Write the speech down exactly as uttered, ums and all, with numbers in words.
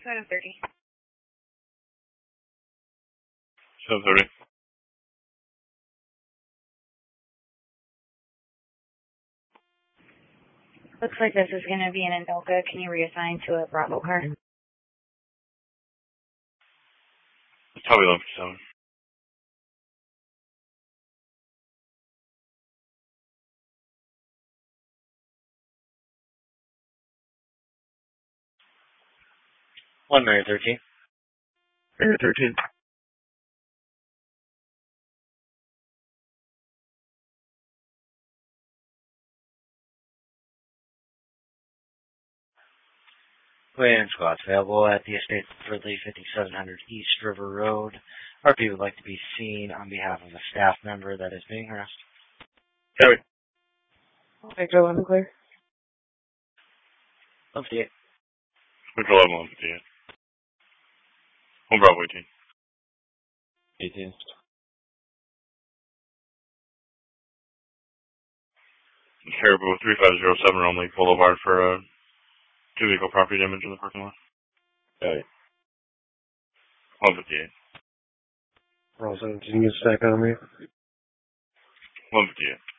seven thirty. seven thirty. Looks like this is going to be an Andelka. Can you reassign to a Bravo car? Probably eleven forty-seven. One Mary thirteen. Mary thirteen. Wayne squads available at the estate for the fifty-seven hundred East River Road. R P would like to be seen on behalf of a staff member that is being harassed. Carry. Victor eleven clear. one fifty-eight. Victor eleven, one fifty-eight. One Bravo eighteen. eighteen. Caribou three five zero seven Rome Lake Boulevard for uh, two vehicle property damage in the parking lot. Carry. one fifty-eight. Roll seventeen, you stack on me. one fifty-eight.